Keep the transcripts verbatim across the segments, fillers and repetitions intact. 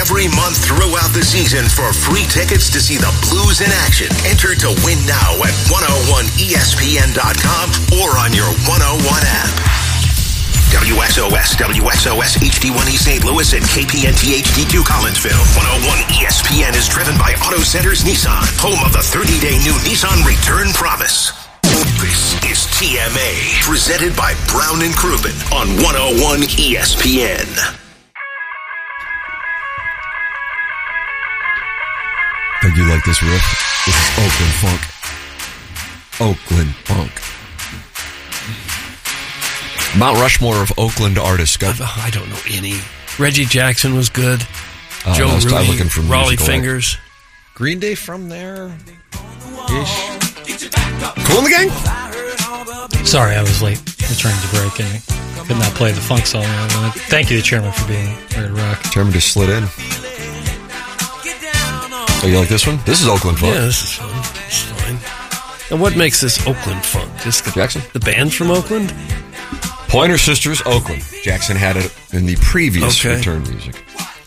every month throughout the season for free tickets to see the Blues in action. Enter to win now at one oh one E S P N dot com or on your one oh one app. W X O S, W X O S H D one E Saint Louis and K P N T H D two Collinsville. one oh one E S P N is driven by Auto Centers Nissan, home of the thirty-day new Nissan Return Promise. This is T M A, presented by Brown and Crouppen on one oh one E S P N. Think you like this riff? This is Oakland Funk. Oakland Funk. Mount Rushmore of Oakland artists. Go. I don't know any. Reggie Jackson was good. Uh, Joe I was Rooney, looking for Raleigh Fingers. Green Day from there? Ish. Cool in the Gang? Sorry, I was late returning to break and I could not play the funk song. Thank you, the chairman, for being here at Rock. Chairman just slid in. Oh, you like this one? This is Oakland Funk. Yeah, this is fun. It's fine. And what makes this Oakland Funk? Just the, Jackson? The band's from Oakland? Pointer Sisters, Oakland. Jackson had it in the previous Okay. Return music.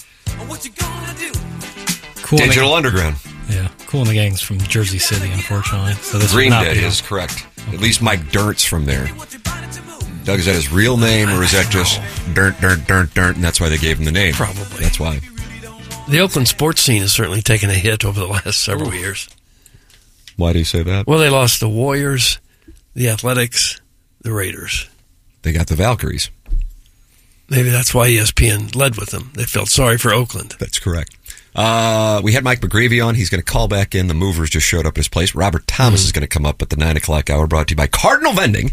Cool Digital in the, Underground. Yeah, Cool in the Gang's from Jersey City, unfortunately. So this Green would not Day be is correct. At least Mike Dirnt's from there. Doug, is that his real name, or is that just Dirnt, Dirnt, Dirnt, Dirnt, and that's why they gave him the name? Probably. That's why. The Oakland sports scene has certainly taken a hit over the last several years. Why do you say that? Well, they lost the Warriors, the Athletics, the Raiders. They got the Valkyries. Maybe that's why E S P N led with them. They felt sorry for Oakland. That's correct. Uh, we had Mike McGreevy on. He's going to call back in. The Movers just showed up at his place. Robert Thomas mm. is going to come up at the nine o'clock hour, brought to you by Cardinal Vending.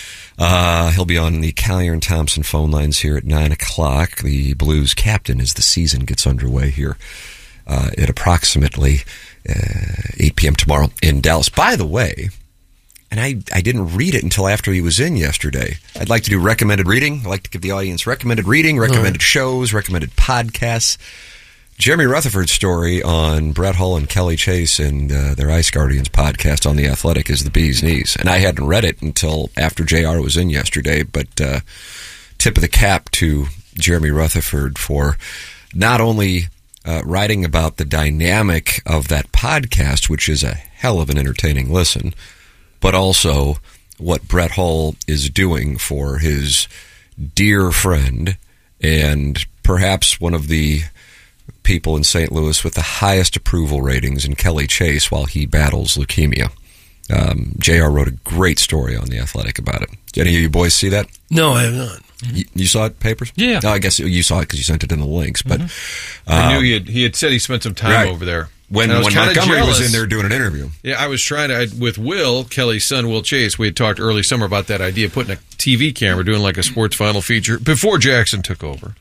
Uh, he'll be on the Callier and Thompson phone lines here at nine o'clock. The Blues captain as the season gets underway here uh, at approximately uh, eight p.m. tomorrow in Dallas. By the way, and I, I didn't read it until after he was in yesterday. I'd like to do recommended reading. I'd like to give the audience recommended reading, recommended right. shows, recommended podcasts. Jeremy Rutherford's story on Brett Hull and Kelly Chase and uh, their Ice Guardians podcast on The Athletic is the bee's knees. And I hadn't read it until after J R was in yesterday, but uh, tip of the cap to Jeremy Rutherford for not only uh, writing about the dynamic of that podcast, which is a hell of an entertaining listen, but also what Brett Hull is doing for his dear friend and perhaps one of the people in Saint Louis with the highest approval ratings in Kelly Chase while he battles leukemia. Um, J R wrote a great story on The Athletic about it. Did any of you boys see that? No, I have not. You, you saw it, papers? Yeah. No, I guess you saw it because you sent it in the links. But mm-hmm. um, I knew he had, he had said he spent some time right. over there. When, when Montgomery jealous. was in there doing an interview. Yeah, I was trying to, I, with Will, Kelly's son, Will Chase, we had talked early summer about that idea of putting a T V camera, doing like a sports final feature before Jackson took over.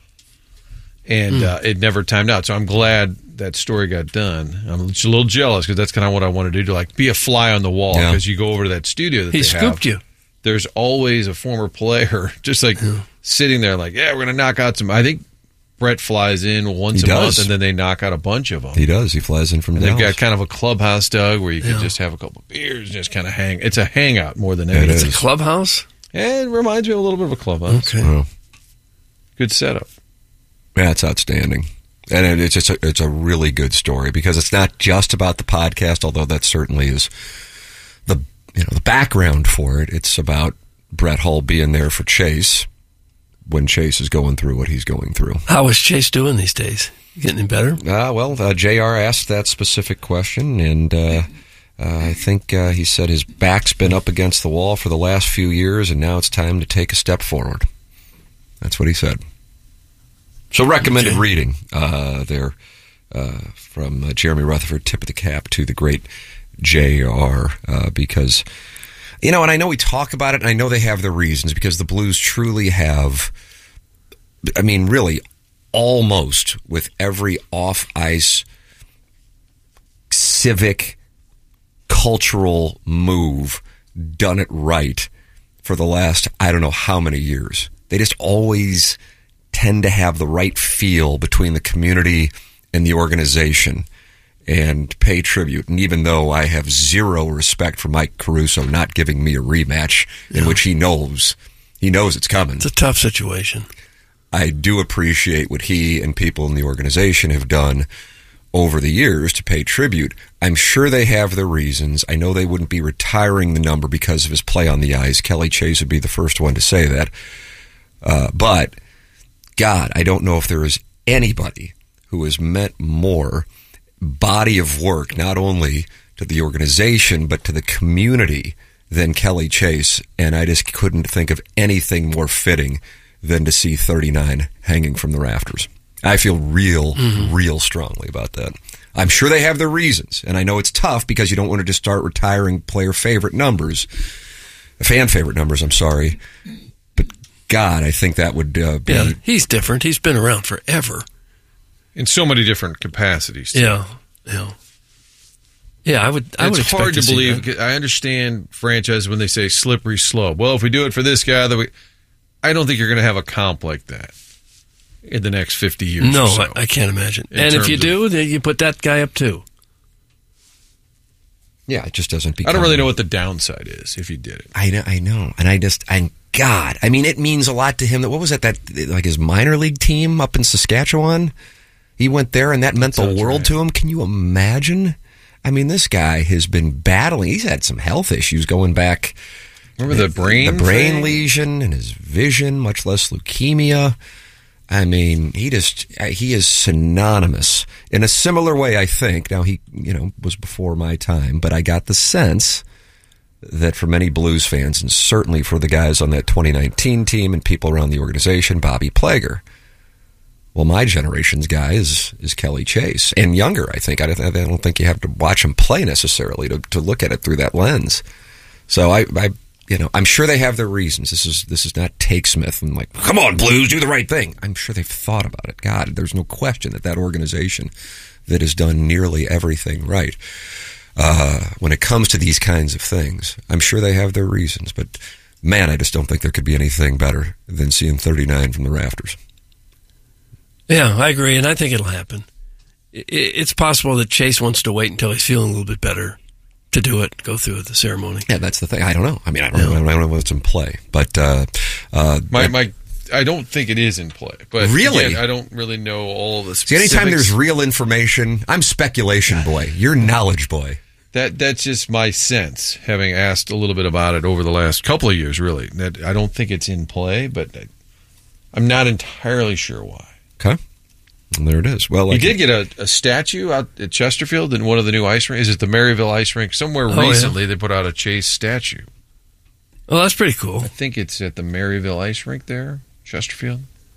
And mm. uh, it never timed out. So I'm glad that story got done. I'm just a little jealous because that's kind of what I want to do, to like be a fly on the wall because yeah. you go over to that studio that he they scooped have. you. There's always a former player just like yeah. sitting there like, yeah, we're going to knock out some. I think Brett flies in once he a does. month and then they knock out a bunch of them. He does. He flies in from and Dallas. They've got kind of a clubhouse, Doug, where you yeah. could just have a couple of beers and just kind of hang. It's a hangout more than anything. It's a clubhouse? Yeah, it reminds me a little bit of a clubhouse. Okay. Wow. Good setup. Yeah, it's outstanding. And it's just a, it's a really good story because it's not just about the podcast, although that certainly is the you know the background for it. It's about Brett Hull being there for Chase when Chase is going through what he's going through. How is Chase doing these days? Getting any better? Uh, well, uh, J R asked that specific question, and uh, uh, I think uh, he said his back's been up against the wall for the last few years, and now it's time to take a step forward. That's what he said. So recommended okay. reading uh, there uh, from uh, Jeremy Rutherford, tip of the cap to the great J R, uh, because, you know, and I know we talk about it, and I know they have their reasons, because the Blues truly have, I mean, really, almost with every off-ice civic, cultural move, done it right for the last, I don't know how many years. They just always tend to have the right feel between the community and the organization and pay tribute. And even though I have zero respect for Mike Caruso not giving me a rematch in yeah. which he knows, he knows it's coming. It's a tough situation. I do appreciate what he and people in the organization have done over the years to pay tribute. I'm sure they have their reasons. I know they wouldn't be retiring the number because of his play on the ice. Kelly Chase would be the first one to say that. Uh, but, God, I don't know if there is anybody who has meant more body of work, not only to the organization, but to the community than Kelly Chase. And I just couldn't think of anything more fitting than to see thirty-nine hanging from the rafters. I feel real, mm-hmm. real strongly about that. I'm sure they have their reasons, and I know it's tough because you don't want to just start retiring player favorite numbers, fan favorite numbers, I'm sorry. But, God, I think that would uh, be... Yeah, he's different. He's been around forever. In so many different capacities, too. Yeah, yeah. Yeah, I would I It's would hard to, to believe. that. I understand franchises when they say slippery slope. Well, if we do it for this guy, that we... I don't think you're going to have a comp like that in the next fifty years. No, or so, I, I can't imagine. And if you do, then you put that guy up too. Yeah, it just doesn't become... I don't really know what the downside is if you did it. I know, I know. And I just, and God, I mean, it means a lot to him that, what was that, that, like his minor league team up in Saskatchewan? He went there and that meant the world right. to him. Can you imagine? I mean, this guy has been battling, he's had some health issues going back... Remember the brain The brain thing? lesion and his vision, much less leukemia. I mean, he just, he is synonymous in a similar way, I think. Now, he, you know, was before my time, but I got the sense that for many Blues fans, and certainly for the guys on that twenty nineteen team and people around the organization, Bobby Plager. Well, my generation's guy is, is Kelly Chase. And younger, I think. I don't, I don't think you have to watch him play necessarily to, to look at it through that lens. So I, I You know, I'm sure they have their reasons. This is this is not Take Smith and like, come on, Blues, do the right thing. I'm sure they've thought about it. God, there's no question that that organization that has done nearly everything right uh, when it comes to these kinds of things, I'm sure they have their reasons. But, man, I just don't think there could be anything better than seeing thirty-nine from the rafters. Yeah, I agree, and I think it'll happen. It's possible that Chase wants to wait until he's feeling a little bit better to do it, go through the ceremony. Yeah, that's the thing. I don't know. I mean, I don't, no. know, I don't know what's in play. But uh, uh, my, my, I don't think it is in play. But really? Again, I don't really know all the See, specifics. anytime there's real information, I'm speculation boy. You're knowledge boy. That That's just my sense, having asked a little bit about it over the last couple of years, really. That I don't think it's in play, but I'm not entirely sure why. Okay. And there it is. Well, like he did get a, a statue out at Chesterfield in one of the new ice rinks. Is it the Maryville Ice Rink? Somewhere oh, recently yeah. they put out a Chase statue. Well, that's pretty cool. I think it's at the Maryville Ice Rink there, Chesterfield.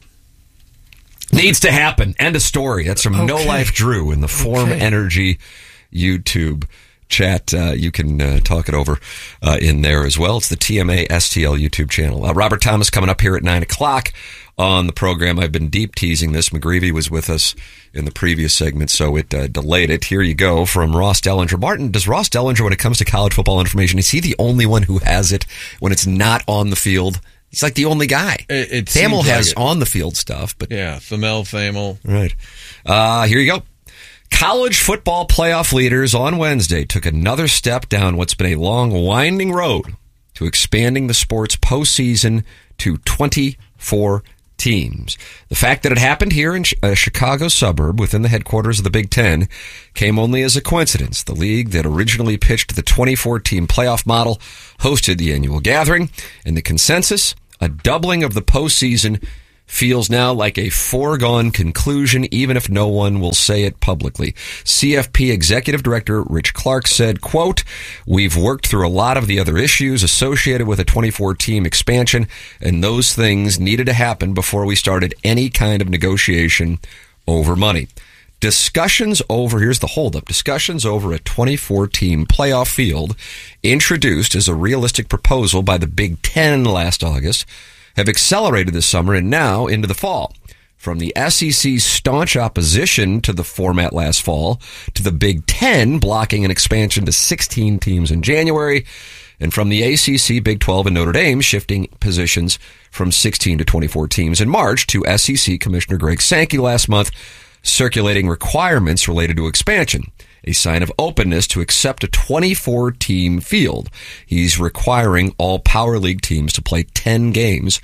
Needs to happen. End of story. That's from Okay. No Life Drew in the Form Okay. Energy YouTube chat. Uh, you can uh, talk it over uh, in there as well. It's the T M A S T L YouTube channel. Uh, Robert Thomas coming up here at nine o'clock. On the program. I've been deep teasing this. McGreevy was with us in the previous segment, so it uh, delayed it. Here you go from Ross Dellinger. Martin, does Ross Dellinger, when it comes to college football information, is he the only one who has it when it's not on the field? He's like the only guy. It, it Thamel seems has like it. on the field stuff, but Yeah, Thamel, Thamel. right. Uh, here you go. College football playoff leaders on Wednesday took another step down what's been a long, winding road to expanding the sport's postseason to twenty-four teams. The fact that it happened here in a Chicago suburb within the headquarters of the Big Ten came only as a coincidence. The league that originally pitched the twenty-four team playoff model hosted the annual gathering, and the consensus, a doubling of the postseason, feels now like a foregone conclusion, even if no one will say it publicly. C F P Executive Director Rich Clark said, quote, "We've worked through a lot of the other issues associated with a twenty-four team expansion, and those things needed to happen before we started any kind of negotiation over money. Discussions over, here's the holdup, discussions over a twenty-four team playoff field introduced as a realistic proposal by the Big Ten last August have accelerated this summer and now into the fall. From the S E C's staunch opposition to the format last fall, to the Big Ten blocking an expansion to sixteen teams in January, and from the A C C, Big twelve, and Notre Dame shifting positions from sixteen to twenty-four teams in March, to S E C Commissioner Greg Sankey last month circulating requirements related to expansion, a sign of openness to accept a twenty-four team field. He's requiring all Power League teams to play ten games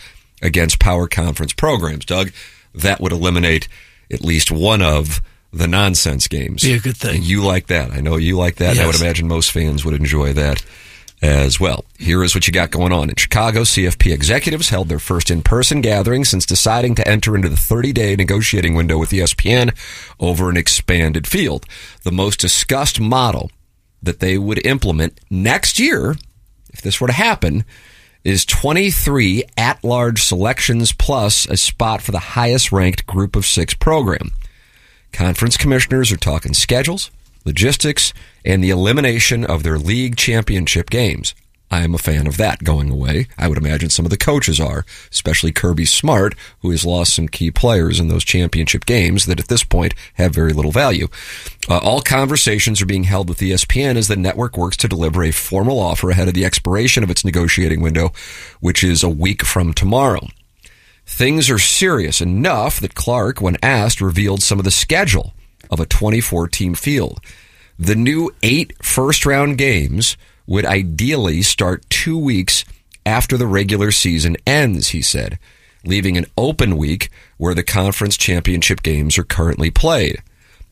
against power conference programs. Doug, that would eliminate at least one of the nonsense games. Be a good thing. You like that. I know you like that. Yes. I would imagine most fans would enjoy that as well. Here is what you got going on. In Chicago, C F P executives held their first in-person gathering since deciding to enter into the thirty-day negotiating window with E S P N over an expanded field. The most discussed model that they would implement next year, if this were to happen, is twenty-three at-large selections plus a spot for the highest-ranked group of six program. Conference commissioners are talking schedules, logistics, and the elimination of their league championship games. I am a fan of that going away. I would imagine some of the coaches are, especially Kirby Smart, who has lost some key players in those championship games that at this point have very little value. Uh, all conversations are being held with E S P N as the network works to deliver a formal offer ahead of the expiration of its negotiating window, which is a week from tomorrow. Things are serious enough that Clark, when asked, revealed some of the schedule of a twenty-four team field. The new eight first-round games would ideally start two weeks after the regular season ends, he said, leaving an open week where the conference championship games are currently played.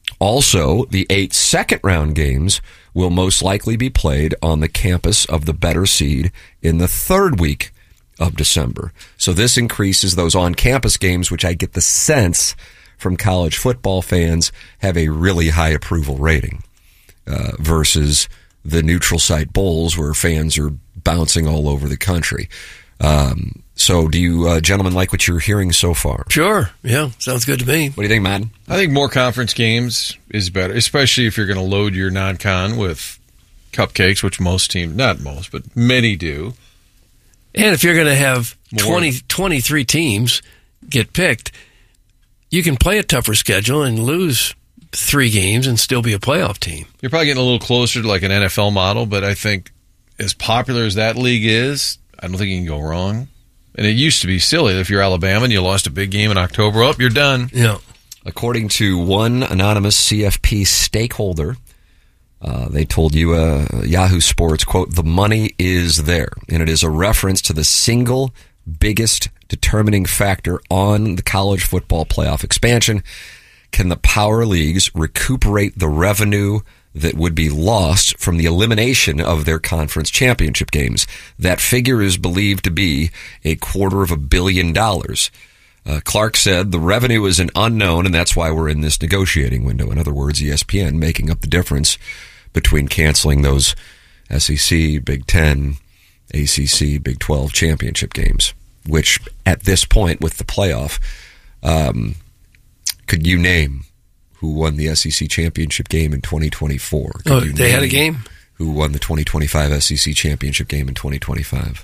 Also, the eight second-round games will most likely be played on the campus of the better seed in the third week of December. So this increases those on-campus games, which I get the sense from college football fans have a really high approval rating uh, versus the neutral site bowls where fans are bouncing all over the country. Um, so do you uh, gentlemen like what you're hearing so far? Sure. Yeah. Sounds good to me. What do you think, Matt? I think more conference games is better, especially if you're going to load your non-con with cupcakes, which most teams, not most, but many do. And if you're going to have More. twenty, twenty-three teams get picked, you can play a tougher schedule and lose three games and still be a playoff team. You're probably getting a little closer to like an N F L model, but I think as popular as that league is, I don't think you can go wrong. And it used to be silly. If you're Alabama and you lost a big game in October, oh, you're done. Yeah. According to one anonymous C F P stakeholder, Uh, they told you, uh, Yahoo Sports, quote, the money is there. And it is a reference to the single biggest determining factor on the college football playoff expansion. Can the power leagues recuperate the revenue that would be lost from the elimination of their conference championship games? That figure is believed to be a quarter of a billion dollars. Uh, Clark said the revenue is an unknown, and that's why we're in this negotiating window. In other words, E S P N making up the difference between canceling those S E C, Big Ten, A C C, Big twelve championship games, which at this point with the playoff, um, could you name who won the S E C championship game in twenty twenty-four? Could Oh, you they had a name game? Who won the twenty twenty-five S E C championship game in twenty twenty-five?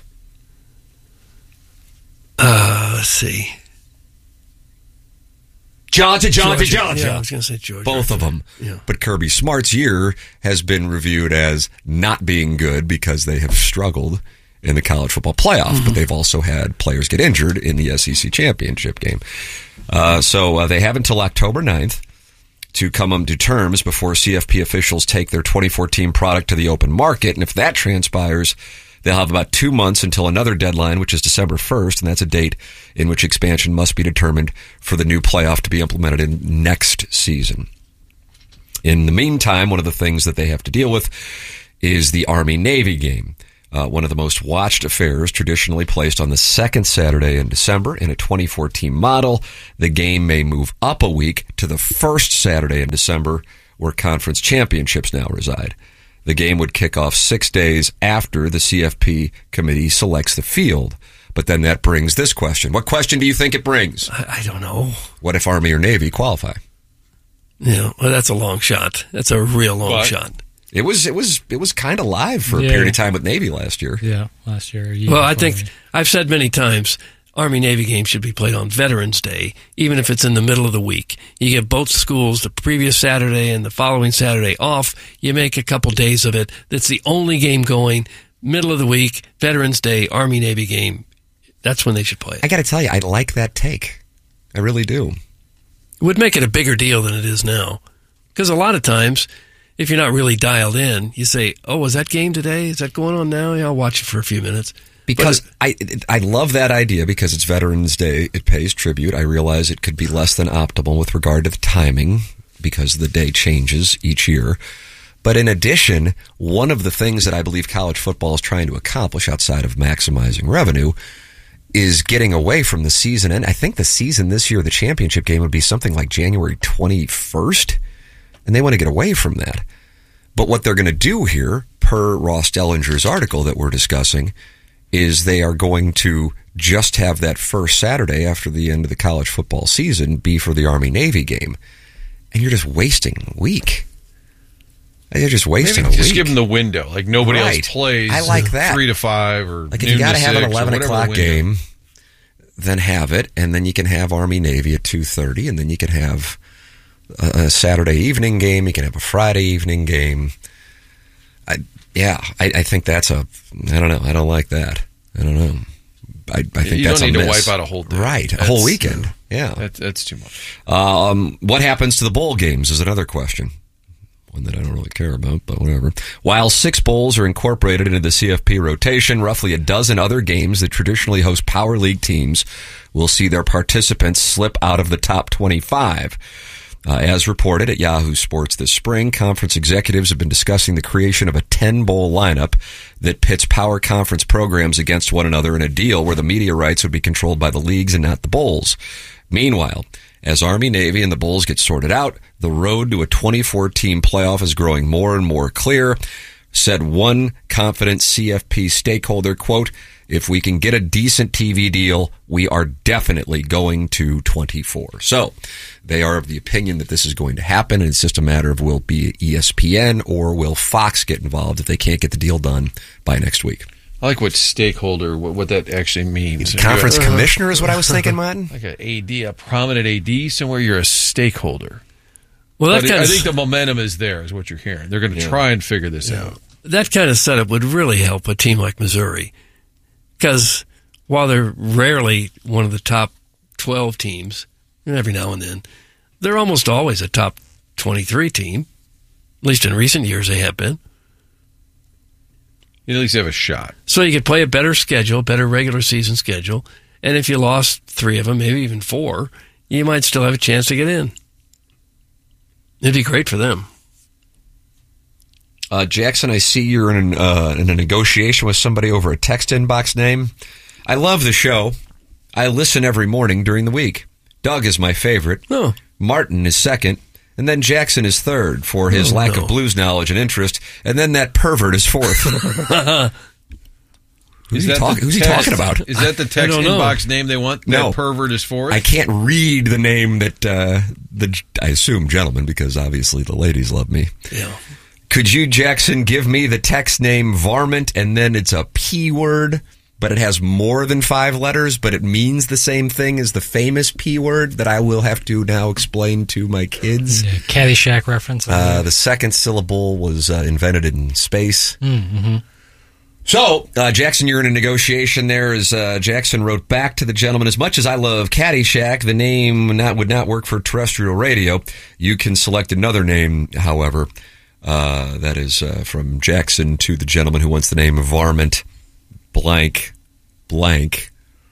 Uh, let's see. Georgia, Georgia, Georgia. Georgia. Yeah, I was going to say Georgia. Both of them. Yeah. But Kirby Smart's year has been reviewed as not being good because they have struggled in the college football playoff, mm-hmm. but they've also had players get injured in the S E C championship game. Uh, so uh, they have until October ninth to come to terms before C F P officials take their twenty fourteen product to the open market. And if that transpires, they'll have about two months until another deadline, which is December first, and that's a date in which expansion must be determined for the new playoff to be implemented in next season. In the meantime, one of the things that they have to deal with is the Army-Navy game, uh, one of the most watched affairs traditionally placed on the second Saturday in December. In a twenty-four team model, the game may move up a week to the first Saturday in December, where conference championships now reside. The game would kick off six days after the C F P committee selects the field. But then that brings this question. What question do you think it brings? I, I don't know. What if Army or Navy qualify? Yeah, well, that's a long shot. That's a real long But- shot. It was it was it was kind of live for a Yeah. period of time with Navy last year. Yeah, last year. year Well, I before. think I've said many times, Army-Navy games should be played on Veterans Day, even if it's in the middle of the week. You give both schools the previous Saturday and the following Saturday off. You make a couple days of it. That's the only game going. Middle of the week, Veterans Day, Army-Navy game. That's when they should play it. I got to tell you, I like that take. I really do. It would make it a bigger deal than it is now. Because a lot of times, if you're not really dialed in, you say, oh, is that game today? Is that going on now? Yeah, I'll watch it for a few minutes. Because I I love that idea because it's Veterans Day. It pays tribute. I realize it could be less than optimal with regard to the timing because the day changes each year. But in addition, one of the things that I believe college football is trying to accomplish outside of maximizing revenue is getting away from the season. And I think the season this year, the championship game would be something like January twenty-first. And they want to get away from that. But what they're going to do here, per Ross Dellinger's article that we're discussing, is they are going to just have that first Saturday after the end of the college football season be for the Army-Navy game. And you're just wasting a week. You're just wasting Maybe a just week. give them the window. Like nobody Right. else plays. I like that. Three to five or Like if noon you got to to have an six or eleven whatever o'clock window. game, then have it. And then you can have Army-Navy at two thirty. And then you can have a, a Saturday evening game. You can have a Friday evening game. I, yeah, I, I think that's a, I don't know. I don't like that. I don't know. I, I think You that's don't need a to miss. wipe out a whole day. Right, a That's- whole weekend. Yeah. That, that's too much. Um, what happens to the bowl games is another question. One that I don't really care about, but whatever. While six bowls are incorporated into the C F P rotation, roughly a dozen other games that traditionally host Power League teams will see their participants slip out of the top twenty-five. Uh, as reported at Yahoo Sports this spring, conference executives have been discussing the creation of a ten-bowl lineup that pits power conference programs against one another in a deal where the media rights would be controlled by the leagues and not the bowls. Meanwhile, as Army-Navy and the bowls get sorted out, the road to a twenty-four team playoff is growing more and more clear, said one confident C F P stakeholder, quote, "If we can get a decent T V deal, we are definitely going to twenty-four. So they are of the opinion that this is going to happen, and it's just a matter of will be E S P N or will Fox get involved if they can't get the deal done by next week. I like what stakeholder, what, what that actually means. Conference You're- commissioner is what I was thinking, Martin. Like an A D, a prominent A D somewhere, you're a stakeholder. Well, that But kind I of think the momentum is there, is what you're hearing. They're going to try and figure this out. that kind of setup would really help a team like Missouri, because while they're rarely one of the top twelve teams, and every now and then, they're almost always a top twenty-three team. At least in recent years, they have been. You at least have a shot. So you could play a better schedule, better regular season schedule, and if you lost three of them, maybe even four, you might still have a chance to get in. It'd be great for them. Uh, Jackson, I see you're in, an, uh, in a negotiation with somebody over a text inbox name. I love the show. I listen every morning during the week. Doug is my favorite. Oh. Martin is second. And then Jackson is third for his Oh, lack no. of blues knowledge and interest. And then that pervert is fourth. Who's, he, that talk- the who's he text- talking about? Is that the text don't know. inbox name they want? No. That pervert is for? I can't read the name that, uh, the I assume gentleman, because obviously the ladies love me. Yeah. Could you, Jackson, give me the text name varmint, and then it's a P word, but it has more than five letters, but it means the same thing as the famous P word that I will have to now explain to my kids. Yeah, Caddyshack reference. Uh, the second syllable was uh, invented in space. Mm-hmm. So, uh, Jackson, you're in a negotiation there. As uh, Jackson wrote back to the gentleman, as much as I love Caddyshack, the name not, would not work for terrestrial radio. You can select another name, however. Uh, that is uh, from Jackson to the gentleman who wants the name Varmint blank blank.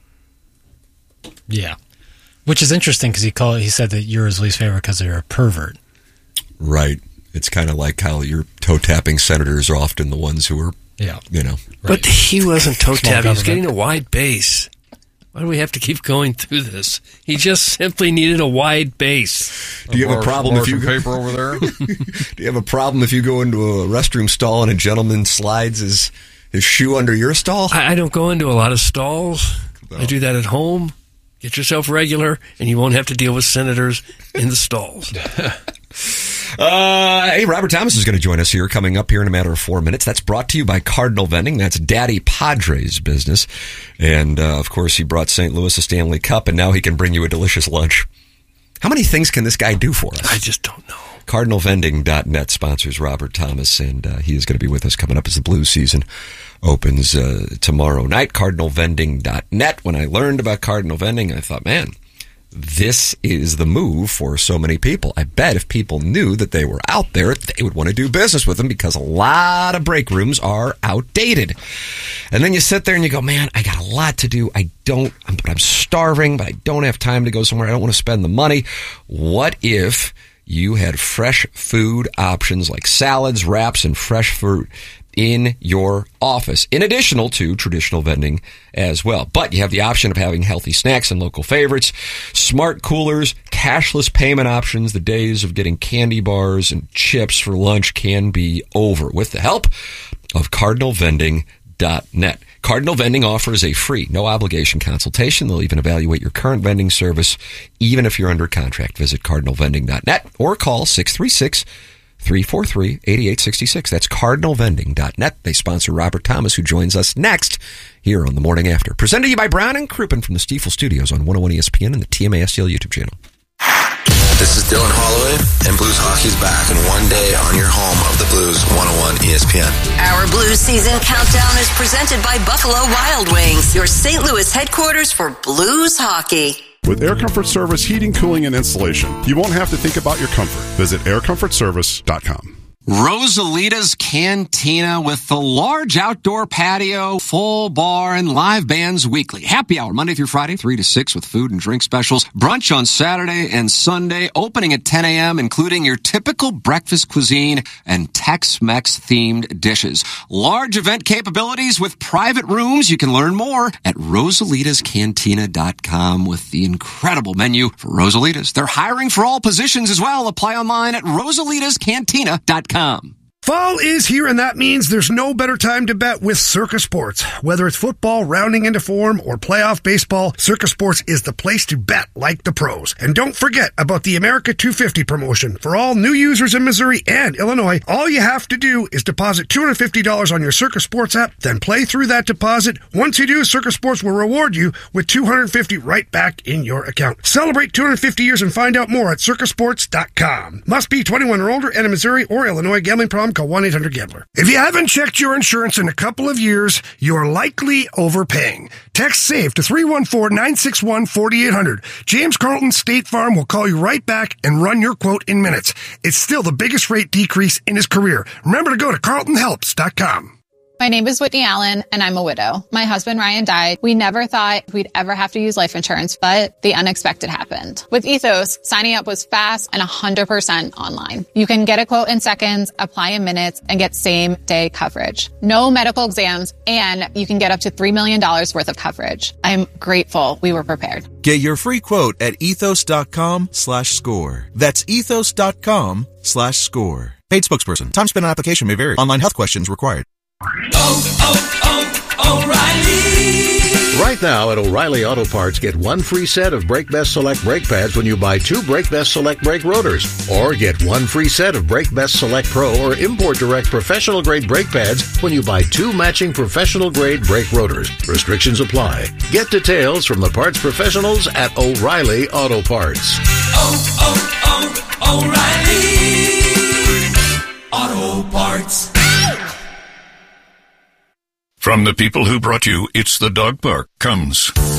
Yeah, which is interesting because he called. He said that you're his least favorite because you're a pervert. Right. It's kind of like how your toe-tapping senators are often the ones who are, Yeah, you know. But he wasn't toe tapping. He was government. getting a wide base. Why do we have to keep going through this? He just simply needed a wide base. Do you have a problem if you some paper over there? Do you have a problem if you go into a restroom stall and a gentleman slides his his shoe under your stall? I, I don't go into a lot of stalls. I do that at home. Get yourself regular, and you won't have to deal with senators in the stalls. Uh, hey, Robert Thomas is going to join us here coming up here in a matter of four minutes. That's brought to you by Cardinal Vending. That's Daddy Padres business. And, uh, of course, he brought Saint Louis a Stanley Cup, and now he can bring you a delicious lunch. How many things can this guy do for us? I just don't know. Cardinal Vending dot net sponsors Robert Thomas, and uh, he is going to be with us coming up as the blues season opens uh, tomorrow night. Cardinal Vending dot net. When I learned about Cardinal Vending, I thought, man, this is the move for so many people. I bet if people knew that they were out there, they would want to do business with them because a lot of break rooms are outdated. And then you sit there and you go, man, I got a lot to do. I don't, I'm, but I'm starving, but I don't have time to go somewhere. I don't want to spend the money. What if you had fresh food options like salads, wraps, and fresh fruit in your office, in addition to traditional vending as well? But you have the option of having healthy snacks and local favorites, smart coolers, cashless payment options. The days of getting candy bars and chips for lunch can be over with the help of Cardinal Vending dot net. Cardinal Vending offers a free, no obligation consultation. They'll even evaluate your current vending service, even if you're under contract. Visit Cardinal Vending dot net or call six three six, three four three, eight eight six six. That's Cardinal Vending dot net. They sponsor Robert Thomas, who joins us next here on The Morning After. Presented to you by Brown and Crouppen from the Stiefel Studios on one oh one E S P N and the T M A S T L YouTube channel. This is Dylan Holloway, and Blues Hockey's back in one day on your home of the Blues, one oh one E S P N. Our Blues season countdown is presented by Buffalo Wild Wings, your Saint Louis headquarters for Blues hockey. With Air Comfort Service heating, cooling, and installation, you won't have to think about your comfort. Visit air comfort service dot com. Rosalita's Cantina with the large outdoor patio, full bar, and live bands weekly. Happy hour Monday through Friday, three to six with food and drink specials. Brunch on Saturday and Sunday, opening at ten a.m., including your typical breakfast cuisine and Tex-Mex themed dishes. Large event capabilities with private rooms. You can learn more at rosalitas cantina dot com with the incredible menu for Rosalitas. They're hiring for all positions as well. Apply online at rosalitas cantina dot com. Fall is here, and that means there's no better time to bet with Circa Sports. Whether it's football rounding into form or playoff baseball, Circa Sports is the place to bet like the pros. And don't forget about the America two fifty promotion. For all new users in Missouri and Illinois, all you have to do is deposit two hundred fifty dollars on your Circa Sports app, then play through that deposit. Once you do, Circa Sports will reward you with two hundred fifty dollars right back in your account. Celebrate two hundred fifty years and find out more at circa sports dot com. Must be twenty-one or older and in Missouri or Illinois. Gambling problem? Call one eight hundred gambler. If you haven't checked your insurance in a couple of years, you're likely overpaying. Text SAVE to three one four, nine six one, four eight zero zero. James Carlton State Farm will call you right back and run your quote in minutes. It's still the biggest rate decrease in his career. Remember to go to carlton helps dot com. My name is Whitney Allen, and I'm a widow. My husband, Ryan, died. We never thought we'd ever have to use life insurance, but the unexpected happened. With Ethos, signing up was fast and one hundred percent online. You can get a quote in seconds, apply in minutes, and get same-day coverage. No medical exams, and you can get up to three million dollars worth of coverage. I'm grateful we were prepared. Get your free quote at ethos.com slash score. That's ethos.com slash score. Paid spokesperson. Time spent on application may vary. Online health questions required. Oh, oh, oh, O'Reilly! Right now at O'Reilly Auto Parts, get one free set of Brake Best Select brake pads when you buy two Brake Best Select brake rotors. Or get one free set of Brake Best Select Pro or Import Direct professional grade brake pads when you buy two matching professional grade brake rotors. Restrictions apply. Get details from the parts professionals at O'Reilly Auto Parts. Oh, oh, oh, O'Reilly Auto Parts. From the people who brought you It's the Dog Park comes